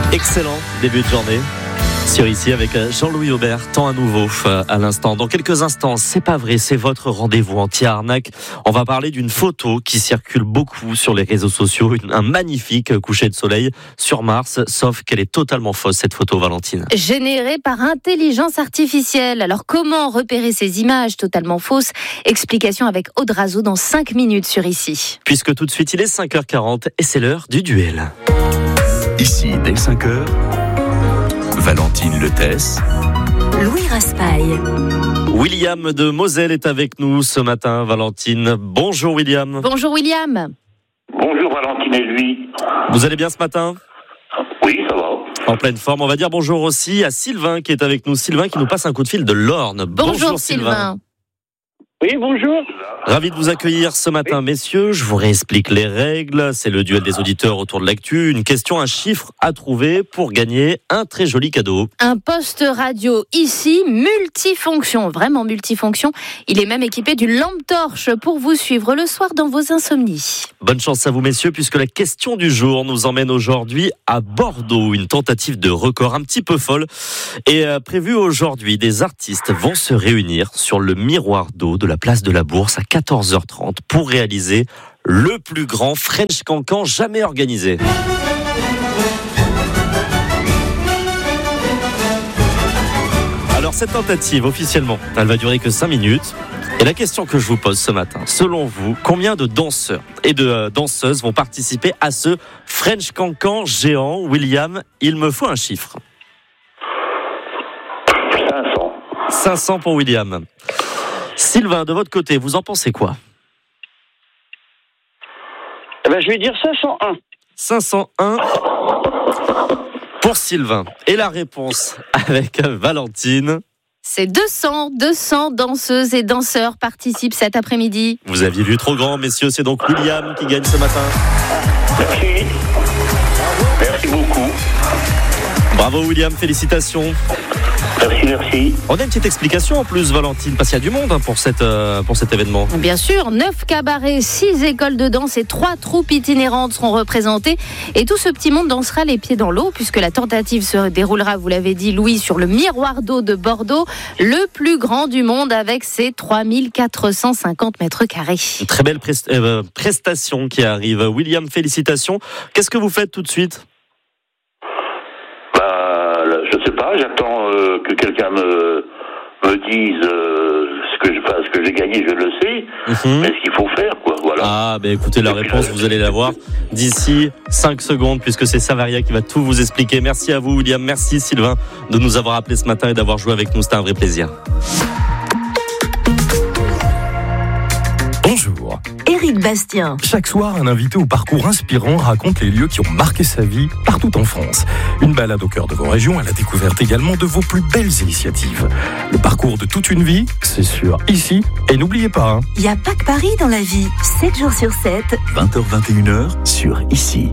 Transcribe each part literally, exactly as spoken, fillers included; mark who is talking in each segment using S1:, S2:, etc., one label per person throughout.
S1: Excellent début de journée sur ici avec Jean-Louis Aubert, temps à nouveau à l'instant. Dans quelques instants, c'est pas vrai, c'est votre rendez-vous anti-arnaque. On va parler d'une photo qui circule beaucoup sur les réseaux sociaux, un magnifique coucher de soleil sur Mars, sauf qu'elle est totalement fausse cette photo, Valentine.
S2: Générée par intelligence artificielle. Alors comment repérer ces images totalement fausses? Explication avec Aude Razo dans cinq minutes sur ici.
S1: Puisque tout de suite il est cinq heures quarante et c'est l'heure du duel.
S3: Ici, dès cinq heures, Valentine Letès,
S4: Louis Raspail.
S1: William de Moselle est avec nous ce matin, Valentine. Bonjour William.
S2: Bonjour William.
S5: Bonjour Valentine et lui.
S1: Vous allez bien ce matin?
S5: Oui, ça va.
S1: En pleine forme. On va dire bonjour aussi à Sylvain qui est avec nous. Sylvain qui nous passe un coup de fil de l'Orne.
S2: Bonjour, bonjour Sylvain. Sylvain.
S5: Oui, bonjour.
S1: Ravi de vous accueillir ce matin, messieurs. Je vous réexplique les règles. C'est le duel des auditeurs autour de l'actu. Une question, un chiffre à trouver pour gagner un très joli cadeau.
S2: Un poste radio ici, multifonction, vraiment multifonction. Il est même équipé d'une lampe torche pour vous suivre le soir dans vos insomnies.
S1: Bonne chance à vous, messieurs, puisque la question du jour nous emmène aujourd'hui à Bordeaux. Une tentative de record un petit peu folle est prévue aujourd'hui. Des artistes vont se réunir sur le miroir d'eau de la place de la Bourse à quatorze heures trente pour réaliser le plus grand French Cancan jamais organisé. Alors cette tentative officiellement, elle va durer que cinq minutes. Et la question que je vous pose ce matin, selon vous, combien de danseurs et de euh, danseuses vont participer à ce French Cancan géant? William, il me faut un chiffre.
S5: cinq cents.
S1: cinq cents pour William. Sylvain, de votre côté, vous en pensez quoi?
S5: Eh ben, je vais dire cinq cent un.
S1: cinq cent un pour Sylvain. Et la réponse avec Valentine?
S2: C'est deux cents, deux cents danseuses et danseurs participent cet après-midi.
S1: Vous aviez vu trop grand, messieurs, c'est donc William qui gagne ce matin.
S5: Merci. Merci beaucoup.
S1: Bravo William, félicitations.
S5: Merci, merci.
S1: On a une petite explication en plus, Valentine, parce qu'il y a du monde hein, pour, cette, euh, pour cet événement.
S2: Bien sûr, neuf cabarets, six écoles de danse et trois troupes itinérantes seront représentées. Et tout ce petit monde dansera les pieds dans l'eau, puisque la tentative se déroulera, vous l'avez dit, Louis, sur le miroir d'eau de Bordeaux, le plus grand du monde avec ses trois mille quatre cent cinquante mètres carrés.
S1: Une très belle prest- euh, prestation qui arrive. William, félicitations. Qu'est-ce que vous faites tout de suite?
S5: Je sais pas, j'attends euh, que quelqu'un me, me dise euh, ce que je enfin, ce que j'ai gagné, je le sais, mm-hmm. mais ce qu'il faut faire, quoi, voilà.
S1: Ah, ben écoutez, la réponse, vous allez la voir d'ici cinq secondes, puisque c'est Savaria qui va tout vous expliquer. Merci à vous, William, merci Sylvain, de nous avoir appelé ce matin et d'avoir joué avec nous, c'était un vrai plaisir.
S4: Bonjour. Éric Bastien.
S6: Chaque soir, un invité au parcours inspirant raconte les lieux qui ont marqué sa vie partout en France. Une balade au cœur de vos régions à la découverte également de vos plus belles initiatives. Le parcours de toute une vie, c'est sûr, ici. Et n'oubliez pas, hein,
S4: il n'y a pas que Paris dans la vie. sept jours sur sept.
S3: vingt heures vingt et une heures sur Ici.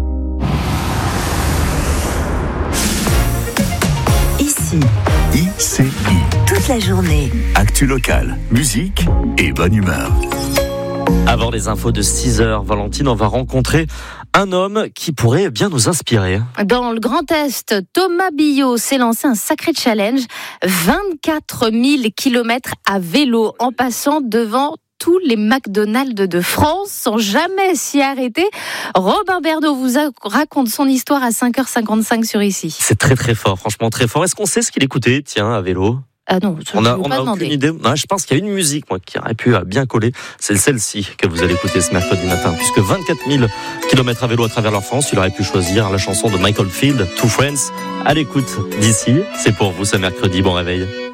S4: Ici.
S3: I C I.
S4: Toute la journée.
S3: Actu locale, musique et bonne humeur.
S1: Avant les infos de six heures, Valentine, on va rencontrer un homme qui pourrait bien nous inspirer.
S2: Dans le Grand Est, Thomas Billot s'est lancé un sacré challenge. vingt-quatre mille kilomètres à vélo en passant devant tous les McDonald's de France sans jamais s'y arrêter. Robin Bernot vous a, raconte son histoire à cinq heures cinquante-cinq sur Ici.
S1: C'est très très fort, franchement très fort. Est-ce qu'on sait ce qu'il écoutait, tiens, à vélo?
S2: Ah non,
S1: on a,
S2: je
S1: on
S2: pas
S1: a
S2: demander.
S1: aucune idée. Non, je pense qu'il y a une musique moi, qui aurait pu bien coller. C'est celle-ci que vous allez écouter ce mercredi matin. Puisque vingt-quatre mille kilomètres à vélo à travers la France, il aurait pu choisir la chanson de Michael Field, Two Friends. À l'écoute d'ici, c'est pour vous ce mercredi. Bon réveil.